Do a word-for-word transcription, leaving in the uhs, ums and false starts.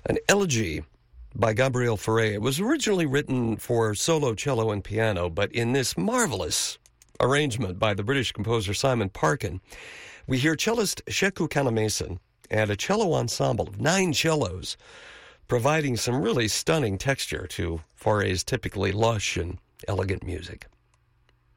An elegy by Gabriel Fauré. It was originally written for solo cello and piano, but in this marvelous arrangement by the British composer Simon Parkin, we hear cellist Sheku Kannamason and a cello ensemble of nine cellos providing some really stunning texture to Fauré's typically lush and elegant music.